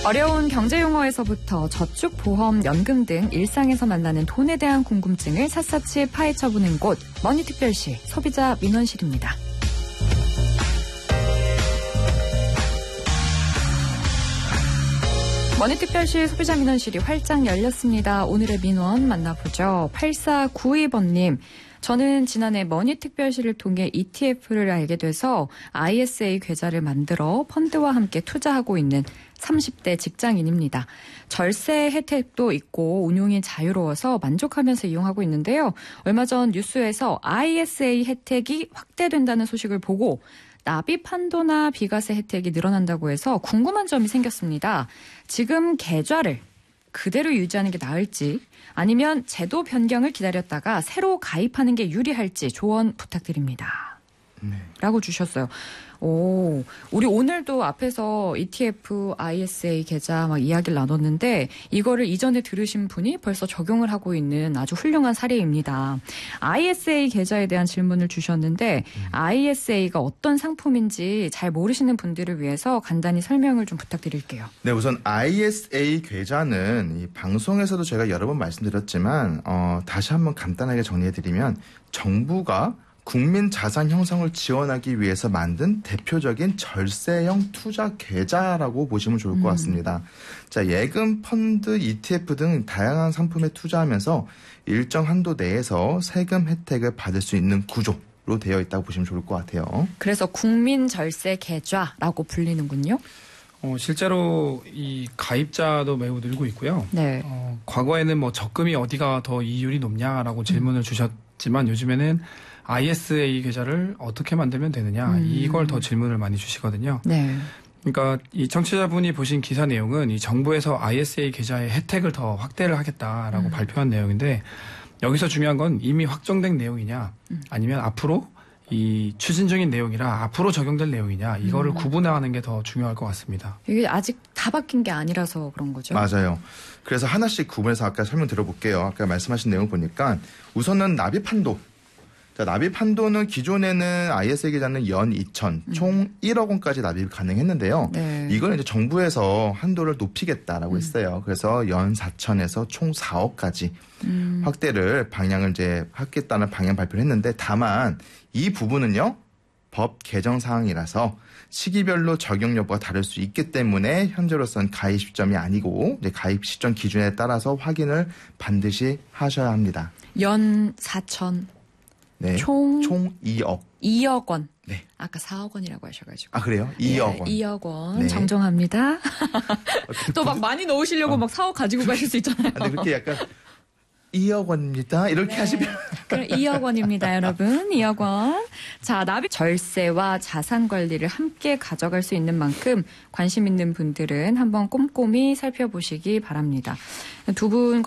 어려운 경제용어에서부터 저축, 보험, 연금 등 일상에서 만나는 돈에 대한 궁금증을 샅샅이 파헤쳐보는 곳 머니특별시 소비자 민원실입니다. 머니특별시 소비자 민원실이 활짝 열렸습니다. 오늘의 민원 만나보죠. 8492번님. 저는 지난해 머니특별시를 통해 ETF를 알게 돼서 ISA 계좌를 만들어 펀드와 함께 투자하고 있는 30대 직장인입니다. 절세 혜택도 있고 운용이 자유로워서 만족하면서 이용하고 있는데요. 얼마 전 뉴스에서 ISA 혜택이 확대된다는 소식을 보고 납입 한도나 비과세 혜택이 늘어난다고 해서 궁금한 점이 생겼습니다. 지금 계좌를 그대로 유지하는 게 나을지 아니면 제도 변경을 기다렸다가 새로 가입하는 게 유리할지 조언 부탁드립니다. 라고 주셨어요. 우리 오늘도 앞에서 ETF, ISA 계좌 막 이야기를 나눴는데 이거를 이전에 들으신 분이 벌써 적용을 하고 있는 아주 훌륭한 사례입니다. ISA 계좌에 대한 질문을 주셨는데 ISA가 어떤 상품인지 잘 모르시는 분들을 위해서 간단히 설명을 좀 부탁드릴게요. 네, 우선 ISA 계좌는 이 방송에서도 제가 여러 번 말씀드렸지만 다시 한번 간단하게 정리해드리면 정부가 국민 자산 형성을 지원하기 위해서 만든 대표적인 절세형 투자 계좌라고 보시면 좋을 것 같습니다. 자, 예금, 펀드, ETF 등 다양한 상품에 투자하면서 일정 한도 내에서 세금 혜택을 받을 수 있는 구조로 되어 있다고 보시면 좋을 것 같아요. 그래서 국민 절세 계좌라고 불리는군요. 실제로 이 가입자도 매우 늘고 있고요. 네. 과거에는 뭐 적금이 어디가 더 이율이 높냐라고 질문을 주셨지만 요즘에는 ISA 계좌를 어떻게 만들면 되느냐 이걸 더 질문을 많이 주시거든요. 네. 그러니까 이 청취자분이 보신 기사 내용은 이 정부에서 ISA 계좌의 혜택을 더 확대를 하겠다라고 발표한 내용인데 여기서 중요한 건 이미 확정된 내용이냐 아니면 앞으로 이 추진 중인 내용이라 앞으로 적용될 내용이냐 이거를 구분하는 게 더 중요할 것 같습니다. 이게 아직 다 바뀐 게 아니라서 그런 거죠? 맞아요. 그래서 하나씩 구분해서 아까 설명 들어볼게요. 아까 말씀하신 내용 보니까 우선은 납입 한도. 자, 납입 한도는 기존에는 ISA 계좌는 연 2천, 총 1억 원까지 납입이 가능했는데요. 네. 이걸 이제 정부에서 한도를 높이겠다라고 했어요. 그래서 연 4천에서 총 4억까지 확대를 방향을 이제 하겠다는 방향 발표를 했는데 다만 이 부분은요. 법 개정 사항이라서 시기별로 적용 여부가 다를 수 있기 때문에 현재로서는 가입 시점이 아니고 이제 가입 시점 기준에 따라서 확인을 반드시 하셔야 합니다. 연 4천. 네. 총 2억. 2억 원. 네. 아까 4억 원이라고 하셔가지고. 아, 그래요? 2억 원. 2억 원. 네. 정정합니다. 또 막 많이 넣으시려고 막 4억 가지고 가실 수 있잖아요. 근데 그렇게 약간 2억 원입니다. 이렇게 하시면. 그럼 2억 원입니다, 여러분. 2억 원. 자, 납입 절세와 자산 관리를 함께 가져갈 수 있는 만큼 관심 있는 분들은 한번 꼼꼼히 살펴보시기 바랍니다. 두 분